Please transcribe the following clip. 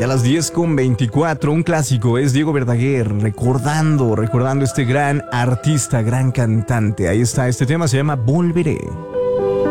Ya a las 10:24, un clásico, es Diego Verdaguer, recordando este gran artista, gran cantante. Ahí está, este tema se llama Volveré.